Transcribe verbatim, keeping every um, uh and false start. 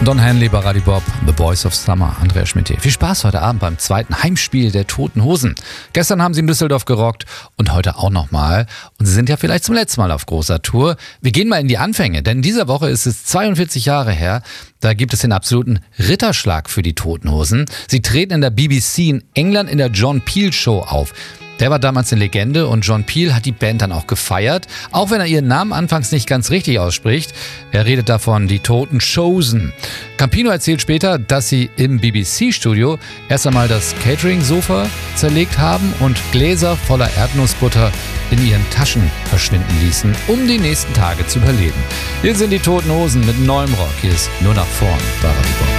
Don Henley bei Radio Bob, The Boys of Summer, Andreas Schmidt hier. Viel Spaß heute Abend beim zweiten Heimspiel der Toten Hosen. Gestern haben sie in Düsseldorf gerockt und heute auch nochmal. Und sie sind ja vielleicht zum letzten Mal auf großer Tour. Wir gehen mal in die Anfänge, denn in dieser Woche ist es zweiundvierzig Jahre her. Da gibt es den absoluten Ritterschlag für die Toten Hosen. Sie treten in der B B C in England in der John Peel Show auf. Der war damals eine Legende und John Peel hat die Band dann auch gefeiert, auch wenn er ihren Namen anfangs nicht ganz richtig ausspricht. Er redet davon, die Toten Chosen. Campino erzählt später, dass sie im B B C-Studio erst einmal das Catering-Sofa zerlegt haben und Gläser voller Erdnussbutter in ihren Taschen verschwinden ließen, um die nächsten Tage zu überleben. Hier sind die Toten Hosen mit neuem Rock. Hier ist Nur nach vorn bei Radio Bob.